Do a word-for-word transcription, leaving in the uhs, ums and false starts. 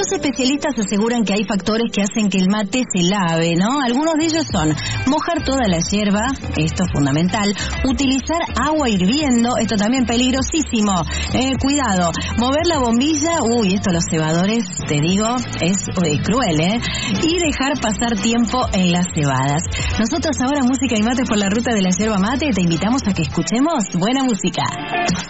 Los especialistas aseguran que hay factores que hacen que el mate se lave, ¿no? Algunos de ellos son mojar toda la hierba, esto es fundamental, utilizar agua hirviendo, esto también peligrosísimo, eh, cuidado, mover la bombilla, uy, esto los cebadores, te digo, es uy, cruel, ¿eh? Y dejar pasar tiempo en las cebadas. Nosotros ahora, música y mate por la ruta de la yerba mate, te invitamos a que escuchemos buena música.